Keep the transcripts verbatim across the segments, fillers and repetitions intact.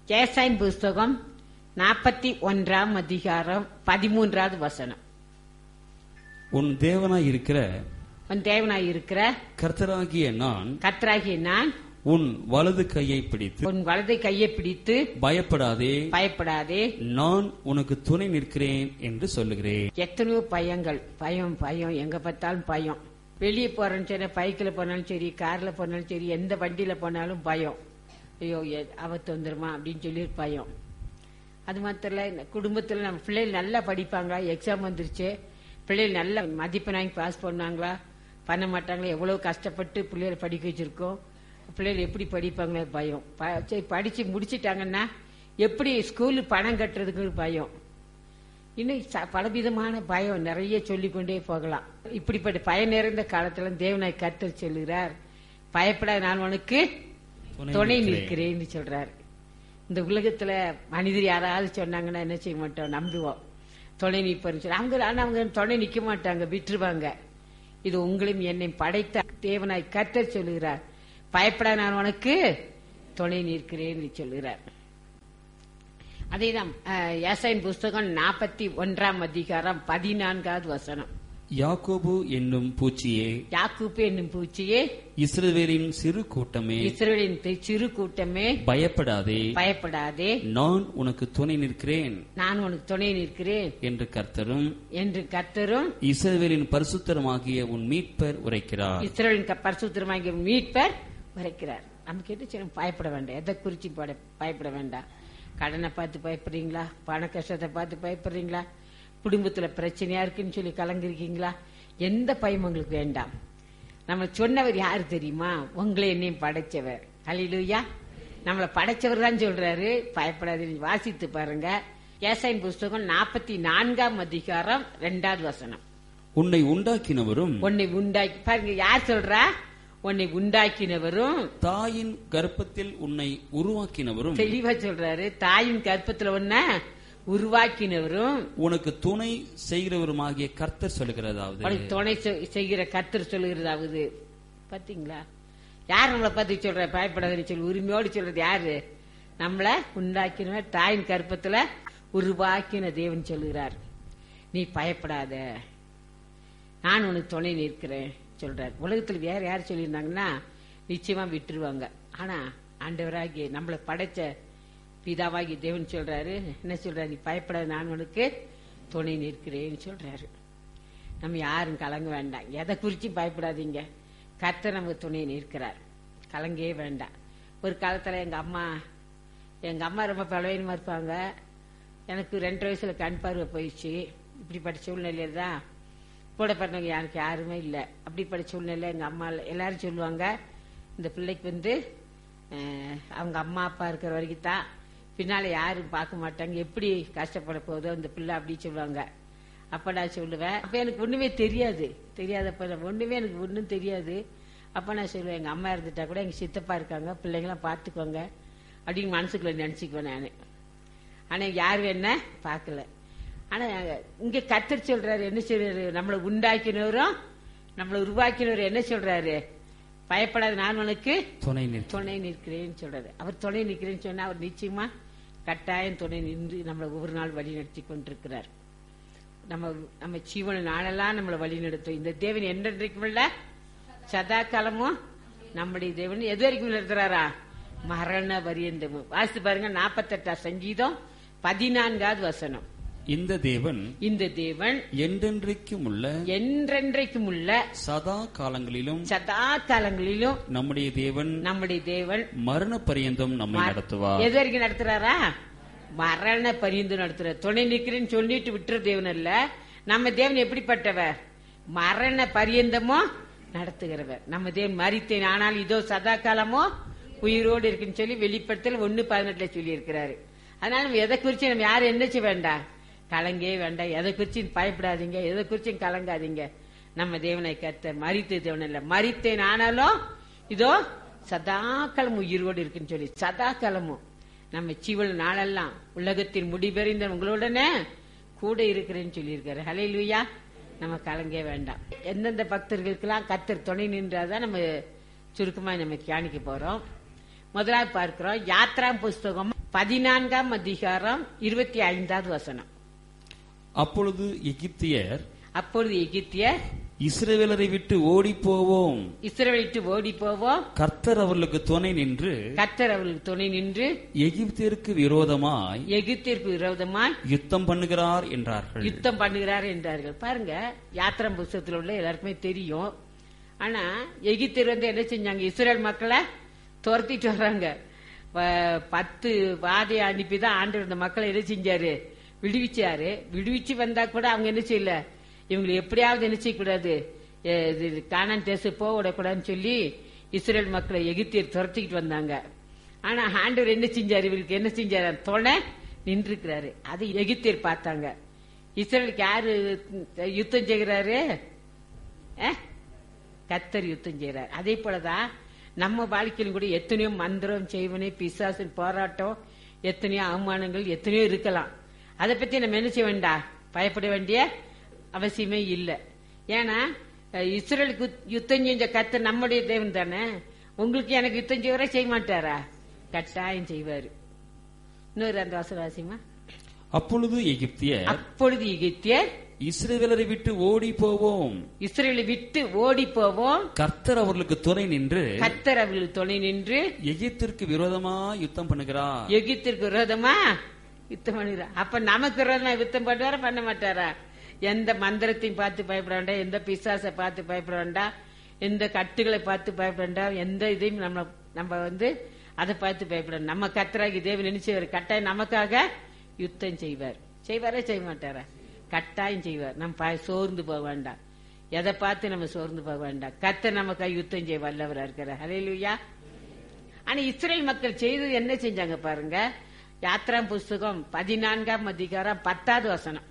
ஏசாயின் புஸ்தகம் நாற்பத்தி ஒன்றாம் அதிகாரம் பதிமூன்றாவது வசனம். உன் தேவனாய் இருக்கிற உன் தேவனாய் இருக்கிற கர்த்தராகிய நான் கர்த்தராகிய நான் உன் வலது கையை பிடித்து உன் வலது கையை பிடித்து பயப்படாதே பயப்படாதே நான் உனக்கு துணை நிற்கிறேன் என்று சொல்லுகிறேன். எத்தனையோ பயங்கள், பயம் பயம் எங்க பார்த்தாலும் பயம். வெளியே போறேன்னு சரி, பைக்கில் போனாலும் சரி, கார்ல போனாலும் சரி, எந்த வண்டியில போனாலும் பயம். ஐயோ ஆபத்து வந்துருமா அப்படின்னு சொல்லி பயம். அது மாத்திரம் இல்ல, குடும்பத்துல நம்ம பிள்ளைகள் நல்லா படிப்பாங்களா, எக்ஸாம் வந்துருச்சு, பிள்ளைகள் நல்ல மதிப்பெண் வாங்கி பாஸ் பண்ணுவாங்களா பண்ண மாட்டாங்களா, எவ்வளவு கஷ்டப்பட்டு பிள்ளைகளை படிக்க வச்சிருக்கோம், பிள்ளைகள் எப்படி படிப்பாங்களே பயம். சரி படிச்சு முடிச்சிட்டாங்கன்னா எப்படி ஸ்கூலு பணம் கட்டுறதுக்கு பயம். இன்னும் பலவிதமான பயம் நிறைய சொல்லிக்கொண்டே போகலாம். இப்படிப்பட்ட பயம் நிறைந்த காலத்துல தேவனாய் கர்த்தர் சொல்லுகிறார், பயப்படாத நான் உனக்கு துணை நிற்கிறேன்னு சொல்றாரு. இந்த உலகத்துல மனிதர் யாராவது சொன்னாங்கன்னா என்ன செய்ய மாட்டோம், நம்புவோம், துணை நிற்பன்னு சொல்லி. அவங்க ஆனா அவங்க துணை நிக்க மாட்டாங்க, விட்டுருவாங்க. இது உங்களையும் என்னை படைத்த தேவனாய் கர்த்தர் சொல்லுகிறார், பயப்படாத நான் உனக்கு துணை நிற்கிறேன்னு சொல்லுகிறார். அதேதான் ஏசாயின் புஸ்தகம் நாற்பத்தி ஒன்றாம் அதிகாரம் பதினான்காவது வசனம். யாக்கோபு என்னும் பூச்சியே, யாக்கூப்பு என்னும் பூச்சியே, இஸ்ரவேலின் சிறு கூட்டமே, இஸ்ரவேலின் சிறு கூட்டமே, பயப்படாதே பயப்படாதே நான் உனக்கு துணை நிற்கிறேன் நான் உனக்கு துணை நிற்கிறேன் என்று கர்த்தரும் என்று கர்த்தரும் இஸ்ரவேலின் பரிசுத்தருமாகிய உன் மீட்பர் உரைக்கிறார். இஸ்ரவேலின் பரிசுத்தருமாகிய மீட்பர் உரைக்கிறார். நம்ம கேட்டு பயப்பட வேண்டாம், எதை குறிச்சு பயப்பட வேண்டாம். கடனை பார்த்து பயப்படுறீங்களா, பண கஷ்டத்தை பார்த்து பயப்படுறீங்களா, குடும்பத்துல பிரச்சனையா இருக்குன்னு சொல்லி கலங்கிருக்கீங்களா, எந்த பயம் உங்களுக்கு வேண்டாம். நம்ம சொன்னவர் யாரு தெரியுமா, உங்களை என்னையும் படைச்சவர். ஹல்லேலூயா. நம்மளை படைச்சவர் தான் சொல்றாரு, பயப்படாது. வாசித்து பாருங்க, ஏசாயின் புஸ்தகம் நாற்பத்தி நான்காம் அதிகாரம் இரண்டாவது வசனம். உன்னை உண்டாக்கினவரும் உன்னை உண்டாக்கி பாருங்க, யார் சொல்றா, உன்னை உண்டாக்கினவரும் தாயின் கர்ப்பத்தில் உன்னை உருவாக்கினவரும். தெளிவா சொல்றாரு, தாயின் கர்ப்பத்துல உன்னை உருவாக்கினவரும் உனக்கு துணை செய்கிறவருமாகிய கர்த்தர் சொல்லுகிறதாவது. துணை செய்கிற கர்த்தர் சொல்லுகிறதாவது. பாத்தீங்களா, யார் நம்மளை பார்த்து சொல்ற பயப்படாதுன்னு சொல்லி உரிமையோடு சொல்றது யாரு, நம்மள உண்டாக்கினவர், தாயின் கர்ப்பத்துல உருவாக்கின தேவன் சொல்லுகிறார். நீ பயப்படாத, நான் உனக்கு துணை நிற்கிறேன் சொல்றார். உலகத்துல வேற யார் சொல்லியிருந்தாங்கன்னா நிச்சயமா விட்டுருவாங்க. ஆனா ஆண்டவராகிய நம்மளை படைச்ச பிதாவாகி தேவன் சொல்றாரு, என்ன சொல்றாரு, நீ பயப்படாத, நான் உனக்கு துணை நிற்கிறேன்னு சொல்றாரு. நம்ம யாரும் கலங்க வேண்டாம், எதை குறிச்சும் பயப்படாதீங்க. கர்த்தர் நமக்கு துணை நிற்கிறார், கலங்கே வேண்டாம். ஒரு காலத்துல எங்க அம்மா எங்க அம்மா ரொம்ப பலவீனமா இருப்பாங்க. எனக்கு ரெண்டு வயசுல கண் பார்வை போயிடுச்சு. இப்படிப்பட்ட சூழ்நிலையில தான் கூட பிறந்தவங்க எனக்கு யாருமே இல்லை. அப்படிப்பட்ட சூழ்நிலை எங்க அம்மா எல்லாரும் சொல்லுவாங்க, இந்த பிள்ளைக்கு வந்து அவங்க அம்மா அப்பா இருக்கிற வரைக்கும் தான், பின்னால யாரும் பார்க்க மாட்டாங்க, எப்படி கஷ்டப்பட போதோ இந்த பிள்ளை அப்படி சொல்லுவாங்க. அப்ப நான் சொல்லுவேன், அப்ப எனக்கு ஒண்ணுமே தெரியாது, தெரியாதப்ப ஒண்ணுமே எனக்கு ஒன்றும் தெரியாது. அப்ப நான் சொல்லுவேன், எங்க அம்மா இருந்துட்டா கூட எங்க சித்தப்பா இருக்காங்க, பிள்ளைங்களாம் பார்த்துக்கோங்க அப்படின்னு மனசுக்குள்ள நினைச்சுக்குவேன் நானு. ஆனா யாரும் என்ன பார்க்கல. ஆனா இங்க கர்த்தர் சொல்றாரு, என்ன சொல்றாரு, நம்மளை உண்டாக்கினவரும் நம்மளை உருவாக்கினவரும் என்ன சொல்றாரு, பயப்படாத, நான் உனக்கு துணை துணை நிற்கிறேன்னு சொல்றாரு. அவர் துணை நிற்கிறேன்னு சொன்னா அவர் நிச்சயமா கட்டாயம் துணை நின்று நம்மளை ஒவ்வொரு நாள் வழி நடத்தி கொண்டிருக்கிறார். நம்ம நம்ம ஜீவன நாளெல்லாம் நம்மளை வழி நடத்தும் இந்த தேவன். என்றைக்கும் இல்ல, சதா காலமும் நம்முடைய தேவன். எது வரைக்கும் நடத்துறாரா, மரண பரியந்தமும். வாசித்து பாருங்க, நாற்பத்தி எட்டாம் சங்கீதம் பதினான்காவது வசனம். இந்த தேவன் இந்த தேவன் என்றென்றைக்கும் உள்ள என்றென்றைக்கும் உள்ள சதா காலங்களிலும் சதா காலங்களிலும் நம்முடைய தேவன் நம்முடைய தேவன் மரண பரியந்தம் நம்மை நடத்துவார். எது வரைக்கும் நடத்துறாரா, மரண பரியந்தம் நடத்துறார். துணை நிற்கிறேன்னு சொல்லிட்டு விட்டுற தேவன் அல்ல. நம்ம தேவன் எப்படிப்பட்டவர், மரண பரியந்தமோ நடத்துகிறவர். நம்ம தேவன் மரித்தேன் ஆனால் இதோ சதா காலமோ உயிரோடு இருக்குன்னு சொல்லி வெளிப்படுத்தல் ஒன்னு பதினெட்டுல சொல்லி இருக்கிறாரு. அதனால நம்ம எதை குறிச்சு நம்ம யாரும் என்ன செய்ய வேண்டாம், கலங்கே வேண்டாம். எதை குறிச்சு பயப்படாதீங்க, எதை குறிச்சும் கலங்காதீங்க. நம்ம தேவனை கர்த்தர் மரித்த தேவன் இல்ல, மரித்தேன் ஆனாலும் இதோ சதா காலமும் உயிரோடு இருக்குன்னு சொல்லி, சதா காலமும் நம்ம ஜீவன நாளெல்லாம் உலகத்தின் முடிவெறிந்த உங்களுடனே கூட இருக்கிறேன்னு சொல்லி இருக்காரு. ஹல்லேலூயா. நம்ம கலங்கே வேண்டாம். எந்தெந்த பக்தர்களுக்கெல்லாம் கர்த்தர் துணை நின்றாதான் நம்ம சுருக்கமா நம்ம தியானிக்க போறோம். முதலாவது பார்க்கிறோம் யாத்ரா புஸ்தகம் பதினான்காம் அதிகாரம் இருபத்தி ஐந்தாவது வசனம். அப்பொழுது எகிப்தியர் அப்பொழுது எகிப்தியர் இஸ்ரவேலரை விட்டு ஓடி போவோம், இஸ்ரவேலை விட்டு ஓடி போவோம், கர்த்தர் அவர்களுக்கு துணை நின்று கர்த்தர் அவர்களுக்கு துணை நின்று எகிப்தியருக்கு விரோதமாய் எகிப்திற்கு விரோதமாய் யுத்தம் பண்ணுகிறார் என்றார்கள். யுத்தம் பண்ணுகிறார் என்றார்கள். பாருங்க, யாத்திரம் புஸ்தகத்தில் உள்ள எல்லாருக்குமே தெரியும். ஆனா எகிப்தியர் வந்து என்ன செஞ்சாங்க? இஸ்ரேல் மக்களை துரத்திட்டு வர்றாங்க. ப- பத்து வாதையை அனுப்பிதான் ஆண்டவர் இந்த மக்களை என்ன செஞ்சாரு? விடுவிச்சாரு. விடுவிச்சு வந்தா கூட அவங்க என்ன செய்யல, இவங்களை எப்படியாவது என்ன செய்யக்கூடாது, எ- இது கானான் தேசம் போக விடக்கூடாதுன்னு சொல்லி இஸ்ரேல் மக்களை எகிப்தியர் துரத்திக்கிட்டு வந்தாங்க. ஆனா ஆண்டவர் என்ன செஞ்சாரு? இவங்களுக்கு என்ன செஞ்சாரு? துணை நின்றுக்கிறாரு. அது எகிப்தியர் பார்த்தாங்க. இஸ்ரேலுக்கு யாரு யுத்தம் செய்கிறாரு? அஹ்? கர்த்தர் யுத்தம் செய்யறார். அதே போலதான் நம்ம வாழ்க்கையிலும் கூட எத்தனையோ மந்திரம் செய்வனே, பிசாசின் போராட்டம், எத்தனையோ அவமானங்கள் எத்தனையோ இருக்கலாம். அதை பத்தி நம்ம என்ன செய்ய வேண்டாம், பயப்பட வேண்டிய அவசியமே இல்லை. ஏன்னா அஹ், இஸ்ரேலுக்கு யுத்தம் செஞ்ச கர்த்தர் நம்முடைய தேவன் தானே. உங்களுக்கு எனக்கு யுத்தம் செய்வரா? செய்ய மாட்டாரா? கட்டாயம் செய்வாரு. இன்னொரு அந்த வசவாசியமா. அப்பொழுது எகிப்தியர் அப்பொழுது எகிப்தியர் இஸ்ரவேலரை விட்டு ஓடி போவோம், இஸ்ரேலை விட்டு ஓடி போவோம், கர்த்தர் அவர்களுக்கு துணை நின்று கர்த்தர் அவர்களுக்கு துணை நின்று எகிப்திற்கு விரோதமாய் யுத்தம் பண்ணுகிறார். எகிப்திற்கு விரோதமா யுத்தம் பண்ணுகிறார். அப்ப நமக்கு விரோதமா யுத்தம் பண்ணுவாரா? பண்ண மாட்டாரா? எந்த மந்திரத்தையும் பார்த்து பயப்பட வேண்டாம், எந்த பிசாசை பார்த்து பயப்பட வேண்டாம், எந்த கட்டுகளை பார்த்து பயப்பட வேண்டாம், எந்த இதையும் நம்ம நம்ம வந்து அதை பார்த்து பயப்பட. நம்ம கர்த்தராகி தேவன் என்ன செய்வார்? கட்டாயம் நமக்காக யுத்தம் செய்வார். செய்வாரா? செய்ய மாட்டாரா? கட்டாயம் செய்வார். நம்ம பா- சோர்ந்து போக வேண்டாம். எதை பார்த்து நம்ம சோர்ந்து போக வேண்டாம். கர்த்தர் நமக்காக யுத்தம் செய்ய வல்லவரா இருக்கிறார். ஹல்லேலூயா. ஆனா இஸ்ரேல் மக்கள் செய்தது என்ன செஞ்சாங்க பாருங்க. யாத்ராம் புஸ்தகம் பதினான்காம் அதிகாரம் பத்தாவது வசனம்.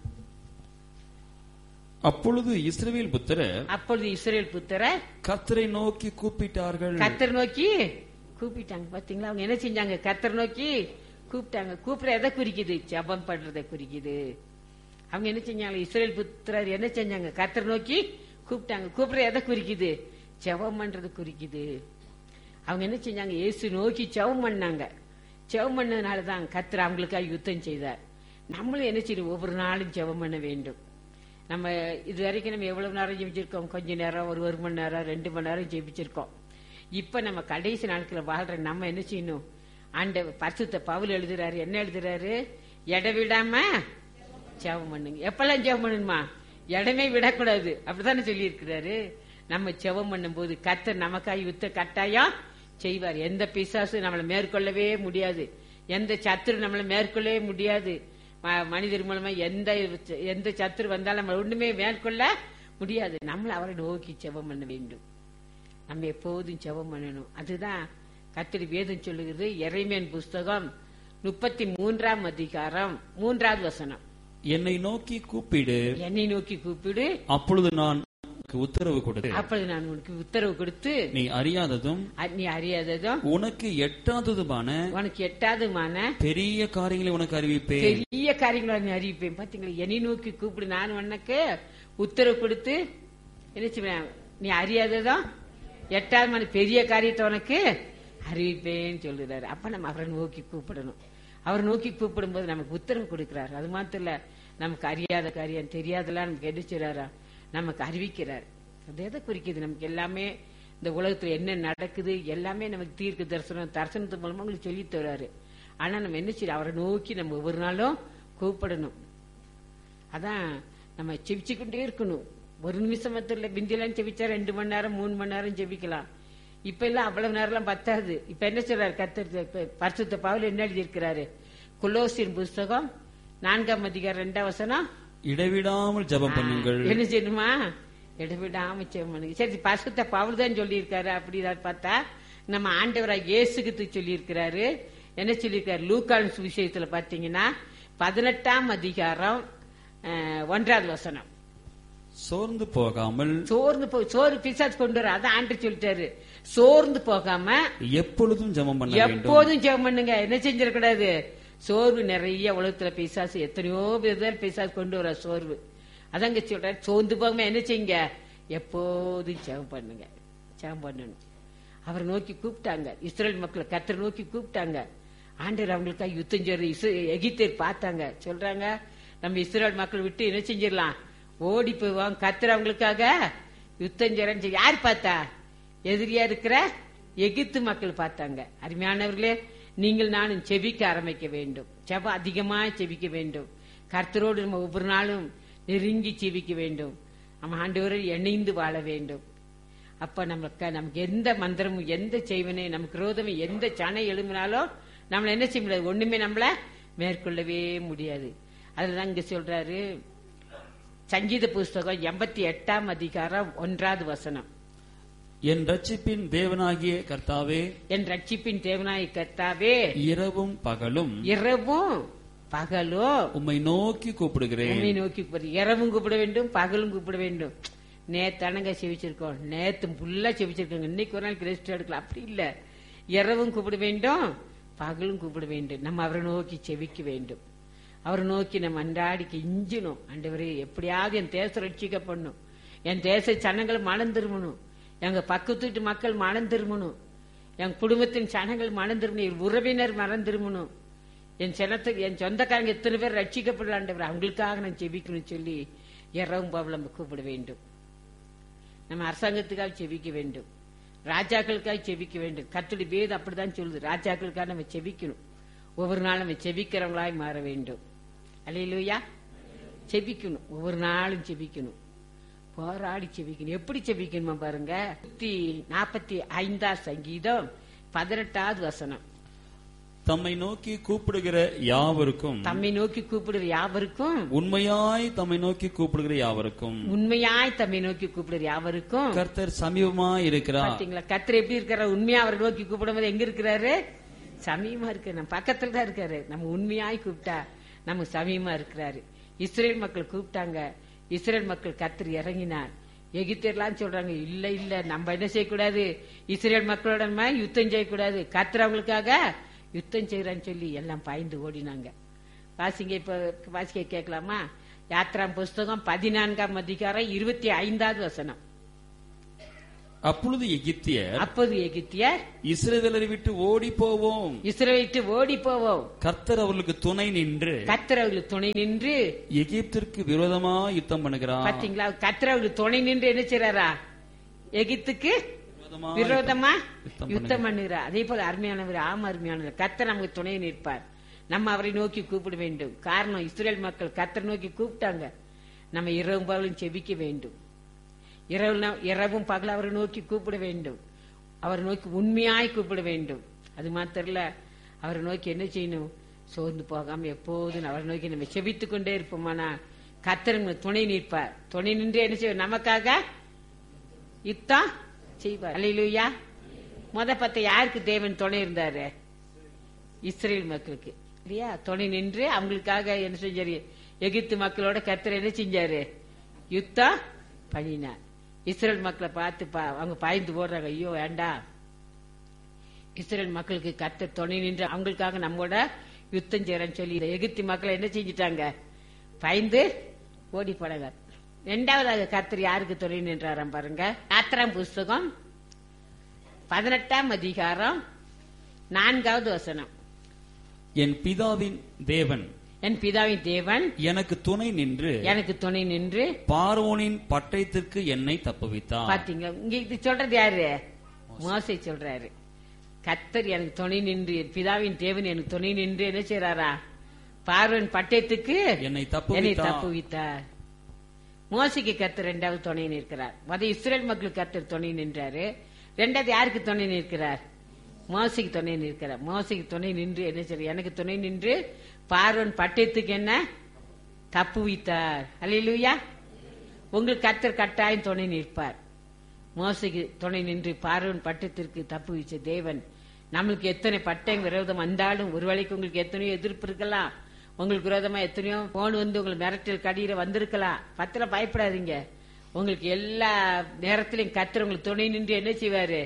அப்பொழுது இஸ்ரவேல் புத்திரர் அப்பொழுது இஸ்ரேல் புத்திர கர்த்தரை நோக்கி கூப்பிட்டார்கள். கர்த்தர் நோக்கி கூப்பிட்டாங்க. பாத்தீங்களா? அவங்க என்ன செஞ்சாங்க? கர்த்தர் நோக்கி கூப்பிட்டாங்க. கூப்பிட எதை குறிக்குது? ஜெபம் பண்றதை குறிக்குது. அவங்க என்ன செஞ்சாங்க? இஸ்ரேல் புத்திரர் என்ன செஞ்சாங்க? கர்த்தர் நோக்கி கூப்பிட்டாங்க. கூப்பிட எதை குறிக்குது? ஜெபம் பண்றது குறிக்குது. அவங்க என்ன செஞ்சாங்க? இயேசு நோக்கி ஜெபம் பண்ணாங்க. ஜெபம் பண்ணதுனாலதான் கர்த்தர் அவங்களுக்காக யுத்தம் செய்தார். நம்மளும் என்ன செய்யணும்? ஒவ்வொரு நாளும் ஜெபம் பண்ண வேண்டும். நம்ம இது வரைக்கும் நம்ம எவ்வளவு நேரம் ஜெபிச்சிருக்கோம்? கொஞ்ச நேரம், ஒரு ஒரு மணி நேரம், ரெண்டு மணி நேரம் ஜெபிச்சிருக்கோம். இப்ப நம்ம கடைசி நாட்கள் வாழ்ற நம்ம என்ன செய்யணும்? ஆண்ட பரிசுத்த பவுல் எழுதுறாரு. என்ன எழுதுறாரு? எடவிடாம ஜெபம் பண்ணுங்க. எப்பெல்லாம் ஜெபம் பண்ணணுமா? இடமே விடக்கூடாது. அப்படித்தானே சொல்லி இருக்கிறாரு. நம்ம ஜெபம் பண்ணும் போது கர்த்தர் நமக்காக யுத்த கட்டாயம் செய்வார். எந்த பிசாசு நம்மளை மேற்கொள்ளவே முடியாது. எந்த சத்துரு நம்மளை மேற்கொள்ளவே முடியாது. ம- மனிதர் மூலமா எந்த எந்த சத்துரு வந்தாலும் நம்ம ஒண்ணுமே மேற்கொள்ள முடியாது. நம்மள அவரை நோக்கி ஜெபம் பண்ண வேண்டும். நம்ம எப்போதும் ஜெபம் பண்ணணும். அதுதான் கர்த்தருடைய வேதம் சொல்லுகிறது. எரேமியா புஸ்தகம் முப்பத்தி மூன்றாம் அதிகாரம் மூன்றாவது வசனம். என்னை நோக்கி கூப்பிடு, என்னை நோக்கி கூப்பிடு, அப்பொழுது நான் உனக்கு உத்தரவு கொடு. அப்பொழுது நான் உனக்கு உத்தரவு கொடுத்து நீ அறியாததும் அ- நீ அறியாததும் உனக்கு எட்டாததுமான உனக்கு எட்டாதுமான பெரிய காரியங்களை உனக்கு அறிவிப்பேன். பெரிய காரியங்களை நீ அறிவிப்பேன். பாத்தீங்களா? என்னை நோக்கி கூப்பிடு, நான் உனக்கு உத்தரவு கொடுத்து என்ன செய்வேன்? நீ அறியாததும் எட்டாவது பெரிய காரியத்தை உனக்கு அறிவிப்பேன்னு சொல்லுறாரு. அப்ப நம்ம அவரை நோக்கி கூப்பிடணும். அவரை நோக்கி கூப்பிடும் போது நமக்கு உத்தரவு கொடுக்கிறார். அது மாத்திரம் இல்ல, நமக்கு அறியாத காரியம் தெரியாதெல்லாம் நமக்கு எடுத்துறாரா, நமக்கு அறிவிக்கிறார். அது எதை குறிக்குது? நமக்கு எல்லாமே இந்த உலகத்துல என்ன நடக்குது எல்லாமே நமக்கு தீர்க்க தரிசனம் தரிசனத்து மூலமா உங்களுக்கு சொல்லி தர்றாரு. ஆனா நம்ம என்ன செய்யணும்? அவரை நோக்கி நம்ம ஒவ்வொரு நாளும் கூப்பிடணும். அதான் நம்ம செவிச்சுக்கிட்டே இருக்கணும். ஒரு நிமிஷம் இல்ல, பிந்திலாம் செவிச்சா ரெண்டு மணி நேரம் மூணு மணி நேரம் செவிக்கலாம். இப்ப எல்லாம் அவ்வளவு நேரம் எல்லாம் பத்தாது. இப்ப என்ன சொல்றாரு கர்த்தர்? பரிசுத்த பவுல் என்ன எழுதி இருக்கிறாரு? கொலோசியர் புஸ்தகம் நான்காம் அதிகாரம் இரண்டாம் வசனம். இடைவிடாமல் ஜெபம் பண்ணுங்கள். என்ன செய்யணுமா? இடைவிடாம ஜெபம் பண்ணுங்க. சரி, பரிசுத்த பவுல் தான் சொல்லி இருக்காரு. அப்படி பார்த்தா நம்ம ஆண்டவராக இயேசுக்கு சொல்லி இருக்கிறாரு. என்ன சொல்லியிருக்காரு? லூக்கான் சுவிசேஷத்துல பாத்தீங்கன்னா பதினெட்டாம் அதிகாரம் அஹ், ஒன்றாவது வசனம். சோர்ந்து போகாமல் சோர்ந்து போ சோறு பிசாசு கொண்டு வர அதான் ஆண்டு சொல்லிட்டாரு. சோர்ந்து போகாம எப்பொழுதும் ஜெபம் பண்ண வேண்டும். எப்போதும் ஜெபம் பண்ணுங்க. என்ன செஞ்சிடக்கூடாது? சோர்வு நிறைய உலகத்துல பிசாசு எத்தனையோ பேர் பிசாசு கொண்டு வர சோர்வு. அதங்க சொல்றாரு, சோர்ந்து போகாம என்ன செய்யுங்க? எப்போதும் ஜெபம் பண்ணுங்க. ஜெபம் பண்ணணும். அவரை நோக்கி கூப்பிட்டாங்க. இஸ்ரேல் மக்களை கர்த்தரை நோக்கி கூப்பிட்டாங்க. ஆண்டவர் அவங்களுக்காக யுத்தம் செய்ய எகிப்தியர் பார்த்தாங்க. சொல்றாங்க, நம்ம இஸ்ரேல் மக்கள் விட்டு என்ன செஞ்சிடலாம், ஓடி போவாங்க. கர்த்தர் அவங்களுக்காக யுத்தம் செய்யறன்னு யார் பார்த்தா? எதிரியா இருக்கிற எகிப்து மக்கள் பார்த்தாங்க. அருமையானவர்களே, நீங்கள் நானும் செபிக்க ஆரம்பிக்க வேண்டும். செபம் அதிகமா செபிக்க வேண்டும். கர்த்தரோடு நம்ம ஒவ்வொரு நாளும் நெருங்கி செபிக்க வேண்டும். நம்ம ஆண்டவரை இணைந்து வாழ வேண்டும். அப்ப நமக்கு நமக்கு எந்த மந்திரமும் எந்த செய்வனே நமக்கு விரோதமே எந்த சனை எழும்பினாலும் நம்மள என்ன செய்ய முடியாது, ஒண்ணுமே நம்மள மேற்கொள்ளவே முடியாது. அதுதான் இங்க சொல்றாரு, சங்கீத புஸ்தகம் எண்பத்தி எட்டாம் அதிகாரம் ஒன்றாவது வசனம். என் ரட்சிப்பின் தேவனாகிய கர்த்தாவே, என் ரட்சிப்பின் தேவனாகிய கர்த்தாவே, இரவும் பகலும் இரவும் பகலும் உம்மை நோக்கி கூப்பிடுகிறேன். உம்மை நோக்கி கூப்பிடு. இரவும் கூப்பிட வேண்டும், பகலும் கூப்பிட வேண்டும். நேத்தானங்க செவிச்சிருக்கோம், நேத்து ஃபுல்லா செவிச்சிருக்கோங்க, இன்னைக்கு ஒரு நாளைக்கு ரெஸ்ட் எடுக்கலாம். அப்படி இல்ல, இரவும் கூப்பிட வேண்டும், பகலும் கூப்பிட வேண்டும். நம்ம அவரை நோக்கி செவிக்க வேண்டும். அவரை நோக்கி நம்ம அன்றாடி கெஞ்சணும். ஆண்டவரே, எப்படியாவது என் தேசம் ரட்சிக்கப்படணும், என் தேச சனங்கள் மனம் திரும்பணும், எங்க பக்கத்து வீட்டு மக்கள் மனம் திரும்பணும், என் குடும்பத்தின் சனங்கள் மனம் திரும்பணும், என் உறவினர் மனம் திரும்பணும், என் சனத்துக்கு என் சொந்தக்காரங்க எத்தனை பேர் ரட்சிக்கப்படலாம் ஆண்டவரே, அவங்களுக்காக நான் செபிக்கணும் சொல்லி இரவும் பகலும் நம்ம கூப்பிட வேண்டும். நம்ம அரசாங்கத்துக்காக செபிக்க வேண்டும், ராஜாக்களுக்காக செபிக்க வேண்டும். கர்த்தருடைய வேதம் அப்படிதான் சொல்லுது, ராஜாக்களுக்காக நம்ம செபிக்கணும். ஒவ்வொரு நாளும் நம்ம செபிக்கிறவங்களாய் மாற வேண்டும். அல்லேலூயா. செபிக்கணும், ஒவ்வொரு நாளும் செபிக்கணும், போராடி செபிக்கணும். எப்படி செபிக்கணுமா பாருங்க, நூத்தி நாற்பத்தி ஐந்தாம் சங்கீதம் பதினெட்டாவது வசனம். தம்மை நோக்கி கூப்பிடுகிற யாவருக்கும், தம்மை நோக்கி கூப்பிடுகிற யாவருக்கும், உண்மையாய் தம்மை நோக்கி கூப்பிடுகிற யாவருக்கும், உண்மையாய் தம்மை நோக்கி கூப்பிடுகிற யாவருக்கும் கர்த்தர் சமீபமாய் இருக்கிறார். பாத்தீங்களா, கர்த்தர் எப்படி இருக்கிறார்? உண்மையா அவரை நோக்கி கூப்பிடும்போது எங்க இருக்கிறாரு? சமீபமா இருக்காரு, நம்ம பக்கத்துல தான் இருக்காரு. நம்ம உண்மையாய் கூப்பிட்டா நம்ம சமீபமா இருக்கிறாரு. இஸ்ரேல் மக்கள் கூப்பிட்டாங்க, இஸ்ரேல் மக்கள் கர்த்தர் இறங்கினார். எகிப்தியர்லாம் சொல்றாங்க, இல்ல இல்ல நம்ம என்ன செய்யக்கூடாது, இஸ்ரேல் மக்களோட நம்ம யுத்தம் செய்யக்கூடாது, கர்த்தர் அவங்களுக்காக யுத்தம் செய்யறான்னு சொல்லி எல்லாம் பாய்ந்து ஓடினாங்க. வாசிங்க, இப்ப வாசிக்க கேட்கலாமா? யாத்ராம் புஸ்தகம் பதினான்காம் அதிகாரம் இருபத்தி ஐந்தாவது வசனம். அப்பொழுது எகிப்தியர், அப்போது எகிப்தியர் இஸ்ரவேலரை விட்டு ஓடி போவோம், இஸ்ரவேலை விட்டு ஓடி போவோம், கர்த்தர் அவர்களுக்கு துணை நின்று, கர்த்தர் அவர்களுக்கு துணை நின்று எகிப்திற்கு விரோதமா யுத்தம் பண்ணுகிறார். பாத்தீங்களா, கர்த்தர் அவர்களுக்கு துணை நின்று என்ன செய்றாரா? எகிப்துக்கு விரோதமா யுத்தம் பண்ணுகிறார். அதே போல அருமையானவர், ஆமா அருமையானவர், கர்த்தர் நமக்கு துணை நிற்பார். நம்ம அவரை நோக்கி கூப்பிட வேண்டும். காரணம், இஸ்ரேல் மக்கள் கர்த்தர் நோக்கி கூப்பிட்டாங்க. நம்ம இரவும் பகலும் செபிக்க வேண்டும். இரவு இரவும் பகல் அவரை நோக்கி கூப்பிட வேண்டும். அவரை நோக்கி உண்மையாய் கூப்பிட வேண்டும். அது மாத்திரம் இல்ல, அவரை நோக்கி என்ன செய்யணும்? சோர்ந்து போகாம எப்போதும் அவரை நோக்கி நம்ம செபித்துக் கொண்டே இருப்போமானா கர்த்தர் துணை நிற்பார். துணை நின்று என்ன செய்வார்? நமக்காக யுத்தம் செய்வார். அல்லேலூயா. முத பத்த யாருக்கு தேவன் துணை இருந்தாரு? இஸ்ரேல் மக்களுக்கு இல்லையா? துணை நின்று அவங்களுக்காக என்ன செஞ்சாரு? எகிப்து மக்களோட கர்த்தர் என்ன செஞ்சாரு? யுத்தம் பண்ணினார். இஸ்ரேல் மக்களை பார்த்து அவங்க பாய்ந்து போடுறாங்க, ஐயோ வேண்டாம், இஸ்ரேல் மக்களுக்கு கர்த்தர் துணை நின்று அவங்களுக்காக நம்மோட யுத்தம் செய்யறன்னு சொல்லி எகிப்து மக்களை என்ன செஞ்சிட்டாங்க? பயந்து ஓடி போனாங்க. இரண்டாவதாக கர்த்தர் யாருக்கு துணை நின்றாராம் பாருங்க. யாத்ராம் புஸ்தகம் பதினெட்டாம் அதிகாரம் நான்காவது வசனம். என் பிதாவின் தேவன், என் பிதாவின் தேவன் எனக்கு துணை நின்று, எனக்கு துணை நின்று பார்வோனின் பட்டயத்திற்கு என்னை தப்புவித்தார். பாத்தீங்க, இங்க இது சொல்றது யாரு? மோசே சொல்றாரு, கர்த்தர் எனக்கு துணை நின்று, என் பிதாவின் தேவன் எனக்கு துணை நின்று என்ன செய்யறாரா? பார்வோன் பட்டயத்துக்கு என்னை என்னை தப்புவித்தார். மோசைக்கு கர்த்தர் இரண்டாவது துணை நிற்கிறார். மத இஸ்ரேல் மக்களுக்கு கர்த்தர் துணை நின்றாரு. ரெண்டாவது யாருக்கு துணை நிற்கிறார்? மோசைக்கு துணை நிற்கிறார். மோசைக்கு துணை நின்று என்ன செய்ய? எனக்கு துணை நின்று பார்வோன் பட்டயத்துக்கு என்ன தப்புவித்தார். அல்லேலூயா. உங்களுக்கு கர்த்தர் கட்டாயம் துணை நிற்பார். மோசைக்கு துணை நின்று பார்வோன் பட்டயத்திற்கு தப்புவிச்ச தேவன் நம்மளுக்கு எத்தனை பட்டயம் விரோதம் வந்தாலும், ஒரு வேளைக்கு உங்களுக்கு எத்தனையோ எதிர்ப்பு இருக்கலாம், உங்களுக்கு விரோதமா எத்தனையோ போன் வந்து உங்களுக்கு மிரட்டல் கடியில வந்திருக்கலாம். பத்திர பயப்படாதீங்க. உங்களுக்கு எல்லா நேரத்திலையும் கர்த்தர் உங்களுக்கு துணை நின்று என்ன செய்வாரு?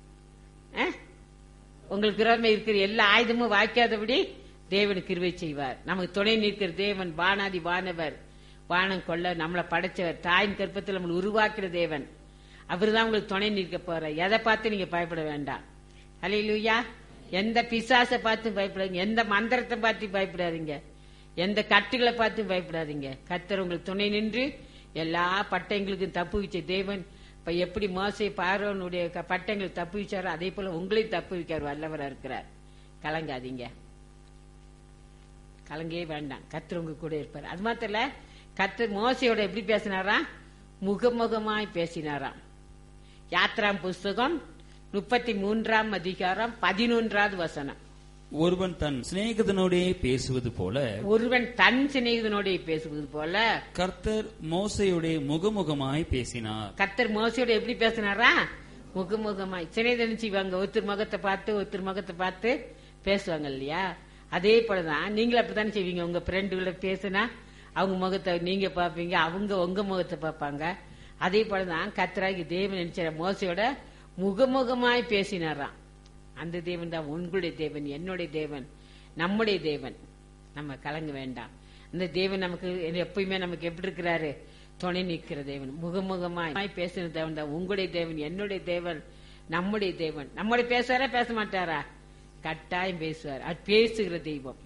உங்களுக்கு விரோதமா இருக்கிற எல்லா ஆயுதமும் வாய்க்காதபடி தேவன் கிருபை செய்வார். நமக்கு துணை நிற்கிற தேவன் வானாதி வானவர், வானம் கொள்ள நம்மளை படைச்சவர், தாயின் கற்பத்தில் நம்மளை உருவாக்கிற தேவன். அவர்தான் உங்களுக்கு துணை நிற்க போற. எதை பார்த்து நீங்க பயப்பட வேண்டாம். அல்லேலூயா. எந்த பிசாசை பார்த்து பயப்படாதீங்க, எந்த மந்திரத்தை பார்த்து பயப்படாதீங்க, எந்த கட்டுகளை பார்த்து பயப்படாதீங்க. கர்த்தர் உங்களுக்கு துணை நின்று எல்லா பட்டயங்களுக்கும் தப்பு வச்ச தேவன். இப்ப எப்படி மோசே பார்வோனுடைய பட்டயங்கள் தப்பு வச்சாரோ அதே போல உங்களையும் தப்பு வைக்கார் வல்லவரா இருக்கிறார். கலங்காதீங்க, கலங்கே வேண்டாம். கர்த்தர் உங்க கூட இருப்பார். அது மாத்திரம் இல்ல, கர்த்தர் மோசையோட எப்படி பேசினாராம்? முகமுகமாய் பேசினாராம். யாத்ராம் புஸ்தகம் முப்பத்தி மூன்றாம் அதிகாரம் பதினொன்றாவது வசனம். ஒருவன் தன் சிநேகிதனோடே பேசுவது போல ஒருவன் தன் சிநேகிதனோட பேசுவது போல கர்த்தர் மோசையோட முகமுகமாய் பேசினார். கர்த்தர் மோசையோட எப்படி பேசினாரா? முகமுகமாய். சிநேகிதன் செய்வாங்க, ஒருத்தர் முகத்தை பார்த்து ஒருத்தர் முகத்தை பார்த்து பேசுவாங்க இல்லையா? அதே போலதான் நீங்களும் அப்படித்தானே செய்வீங்க. உங்க ஃப்ரெண்டுகளை பேசுனா அவங்க முகத்தை நீங்க பாப்பீங்க, அவங்க உங்க முகத்தை பார்ப்பாங்க. அதே போலதான் கர்த்தராகி தேவன் நினைச்ச மோசையோட முகமுகமாய் பேசினாராம். அந்த தேவன் தான் உங்களுடைய தேவன், என்னுடைய தேவன், நம்முடைய தேவன். நம்ம கலங்க வேண்டாம். அந்த தேவன் நமக்கு எப்பயுமே நமக்கு எப்படி இருக்கிறாரு? துணை நிற்கிற தேவன், முகமுகமாய் பேசின தேவன் தான் உங்களுடைய தேவன், என்னுடைய தேவன், நம்முடைய தேவன். நம்முடைய பேசுவாரா பேச மாட்டாரா? கட்டாயம் பேசுவார். அது பேசுகிற தெய்வம்,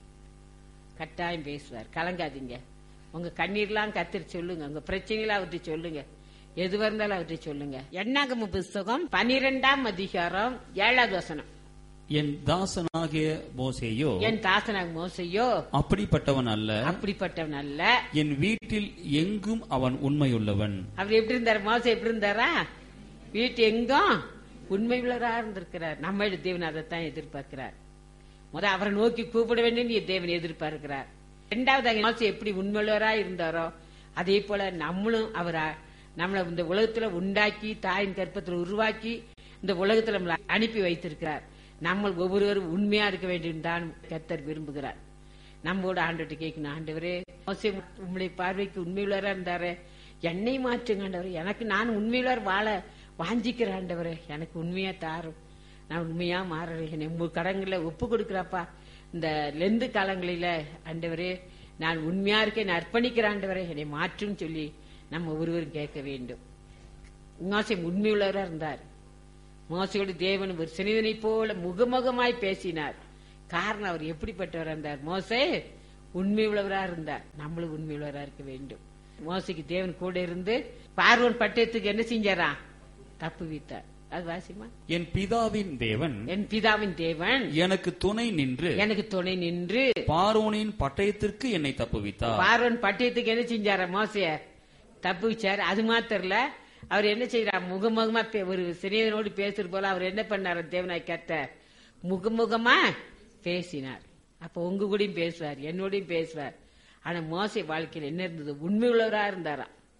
கட்டாயம் பேசுவார். கலங்காதீங்க. உங்க கண்ணீர்லாம் கத்திரி சொல்லுங்க, உங்க பிரச்சனைலாம் அவர்கிட்ட சொல்லுங்க, எதுவா இருந்தாலும் அவர்கிட்ட சொல்லுங்க. எண்ணாகம புஸ்தகம் பனிரெண்டாம் அதிகாரம் ஏழாவது வசனம். என் தாசனாகிய மோசேயோ என் தாசனாக மோசையோ அப்படிப்பட்டவன் அல்ல, அப்படிப்பட்டவன் அல்ல. என் வீட்டில் எங்கும் அவன் உண்மையுள்ளவன். அவர் எப்படி இருந்தார்? மோசை எப்படி இருந்தாரா? வீட்டு எங்கும் உண்மை உள்ளவரா இருந்திருக்கிறார். நம்ம தேவன் அதைத்தான் எதிர்பார்க்கிறார். முத அவரை நோக்கி கூப்பிட வேண்டும் தேவன் எதிர்பார்க்கிறார். இரண்டாவது மோசை எப்படி உண்மையுள்ளவரா இருந்தாரோ அதே போல நம்மளும் அவரா நம்மள இந்த உலகத்துல உண்டாக்கி தாயின் கற்பத்தில் உருவாக்கி இந்த உலகத்துல நம்மளை அனுப்பி வைத்திருக்கிறார். நம்ம ஒவ்வொருவரும் உண்மையா இருக்க வேண்டும் தான் கர்த்தர் விரும்புகிறார். நம்மோட ஆண்டவர்கிட்ட கேட்கணும், ஆண்டவரே மோசே உங்களுடைய பார்வைக்கு உண்மையுள்ளவரா இருந்தாரு, என்னை மாற்றுங்க ஆண்டவரே, எனக்கு நான் உண்மையுள்ளவர் வாழ வாஞ்சிக்கிற ஆண்டவரே, எனக்கு உண்மையா தாரும், நான் உண்மையா மாறுறேன், என்னை உங்க கடன்களை ஒப்பு கொடுக்குறாப்பா. இந்த லெந்து காலங்களில ஆண்டவரே நான் உண்மையா இருக்கேன், அர்ப்பணிக்கிற ஆண்டவரே என்னை மாற்றுன்னு சொல்லி நம்ம ஒருவரும் கேட்க வேண்டும். மோசே உண்மையுள்ளவரா இருந்தார். மோசையோடு தேவன் ஒரு சிநேகிதனை போல முகமுகமாய் பேசினார். காரணம் அவர் எப்படிப்பட்டவரா இருந்தார்? மோசே உண்மையுள்ளவரா இருந்தார். நம்மளும் உண்மையுள்ளவரா இருக்க வேண்டும். மோசைக்கு தேவன் கூட இருந்து பார்வோன் பட்டயத்துக்கு என்ன செஞ்சாரா? தப்பு வைத்தார். அது வாசிமா. என் பிதாவின் தேவன் என் பிதாவின் தேவன் எனக்கு துணை நின்று எனக்கு துணை நின்று பார்வோனின் பட்டயத்திற்கு என்னை தப்புவித்தார். பார்வோன் பட்டயத்துக்கு என்ன செஞ்சாரா? மோசைய தப்பு வச்சார். அது மாத்திரல, அவர் என்ன செய்யறார்? முகமுகமா ஒரு சிறியனோடு பேசுறது போல அவர் என்ன பண்ணார்? தேவனாய் கர்த்தர் முகமுகமா பேசினார். அப்ப உங்க கூடயும் பேசுவார், என்னோடையும் பேசுவார். ஆனா மோசே வாழ்க்கையில் என்ன இருந்தது? உண்மை உள்ளவரா இருந்தாராம்.